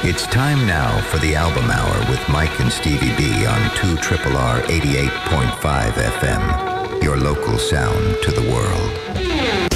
It's time now for the Album Hour with Mike and Stevie B on 2RRR 88.5 FM. Your local sound to the world.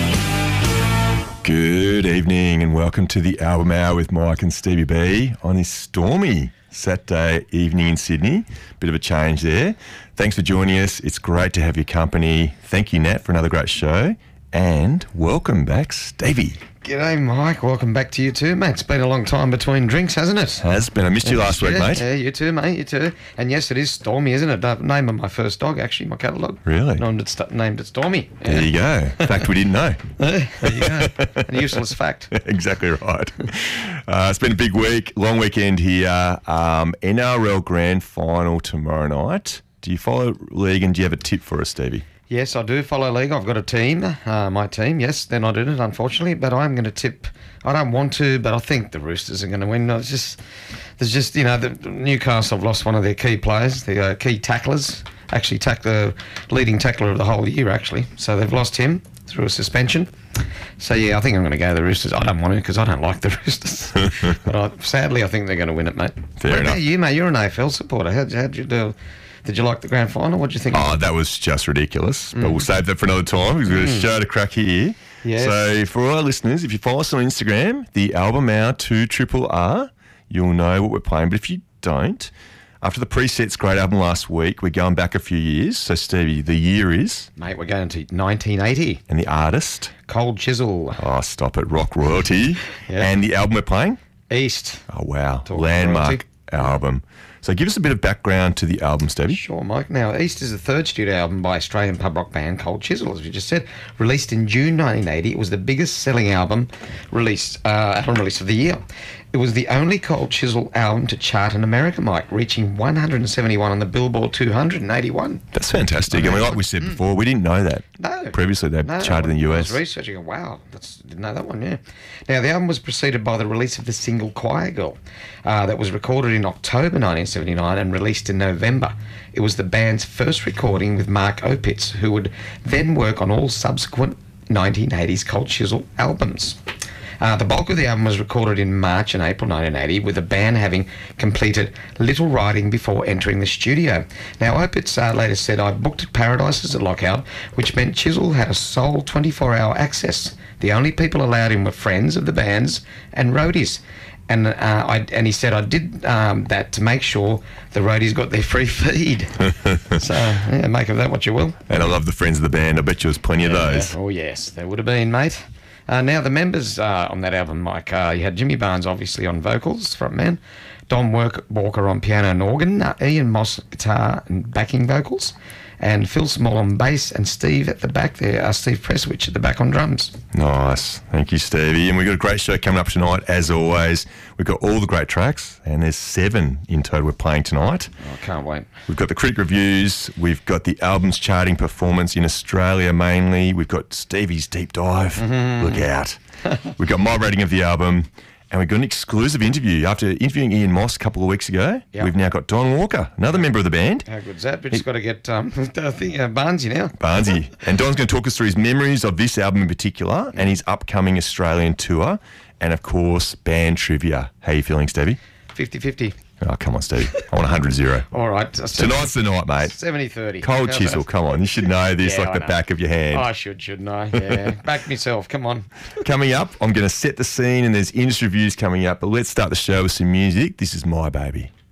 Good evening and welcome to the Album Hour with Mike and Stevie B on this stormy Saturday evening in Sydney. Bit of a change there. Thanks for joining us. It's great to have your company. Thank you, Nat, for another great show. And welcome back, Stevie. G'day, Mike. Welcome back to you too, mate. It's been a long time between drinks, hasn't it? Has been. I missed you last week, mate. Yeah, you too, mate. You too. And yes, it is Stormy, isn't it? Name of my first dog, actually, my catalogue. Really? Named it Stormy. Yeah. There you go. Fact we didn't know. There you go. A useless fact. Exactly right. It's been a big week, long weekend here. NRL Grand Final tomorrow night. Do you follow league and do you have a tip for us, Stevie? Yes, I do follow league. I've got a team, my team. Yes, they're not in it, unfortunately, but I'm going to tip. I don't want to, but I think the Roosters are going to win. There's just the Newcastle have lost one of their key players, the key tacklers. Actually, the leading tackler of the whole year, actually. So they've lost him through a suspension. So, yeah, I think I'm going to go the Roosters. I don't want to because I don't like the Roosters. But sadly, I think they're going to win it, mate. Fair enough. You, mate, you're an AFL supporter. How'd you do? Did you like the grand final? What did you think? Oh, that was just ridiculous. But we'll save that for another time because we've got a show to crack here. Yes. So for all our listeners, if you follow us on Instagram, the Album Hour 2RRR, you'll know what we're playing. But if you don't, after the Presets great album last week, we're going back a few years. So Stevie, the year is? Mate, we're going to 1980. And the artist? Cold Chisel. Oh, stop it. Rock royalty. Yeah. And the album we're playing? East. Oh, wow. Talk Landmark royalty. album. So give us a bit of background to the album, Stevie. Sure, Mike. Now, East is the third studio album by Australian pub rock band Cold Chisel, as we just said. Released in June 1980, it was the biggest selling album release of the year. It was the only Cold Chisel album to chart in America, Mike, reaching 171 on the Billboard 281. That's fantastic. I mean, like we said before, we didn't know that. No. Previously, they charted in the US. I was researching, wow, didn't know that one, yeah. Now, the album was preceded by the release of the single Choir Girl that was recorded in October 1979 and released in November. It was the band's first recording with Mark Opitz, who would then work on all subsequent 1980s Cold Chisel albums. The bulk of the album was recorded in March and April 1980, with the band having completed little writing before entering the studio. Now, Opitz later said, "I booked at Paradises at Lockout, which meant Chisel had a sole 24-hour access. The only people allowed in were friends of the bands and roadies." And he said, "I did that to make sure the roadies got their free feed." So, yeah, make of that what you will. And I love the friends of the band. I bet you was plenty of those. Oh, yes, there would have been, mate. Now, the members on that album, Mike, you had Jimmy Barnes, obviously, on vocals, frontman, Don Walker on piano and organ, Ian Moss guitar and backing vocals, and Phil Small on bass, and Steve at the back there, Steve Presswich at the back on drums. Nice. Thank you, Stevie. And we've got a great show coming up tonight, as always. We've got all the great tracks, and there's 7 in total we're playing tonight. Oh, I can't wait. We've got the critic reviews. We've got the album's charting performance in Australia mainly. We've got Stevie's deep dive. Look out. We've got my rating of the album. And we've got an exclusive interview. After interviewing Ian Moss a couple of weeks ago, we've now got Don Walker, another member of the band. How good's that? We've just got to get Barnesy now. Barnesy. And Don's going to talk us through his memories of this album in particular and his upcoming Australian tour. And, of course, band trivia. How are you feeling, Stevie? 50-50. Oh, come on, Stevie. I want 100-0. All right. Tonight's the night, mate. 70-30. Cold Chisel, come on. You should know this like the back of your hand. I shouldn't I? Yeah. Back myself. Come on. Coming up, I'm going to set the scene and there's industry reviews coming up. But let's start the show with some music. This is My Baby.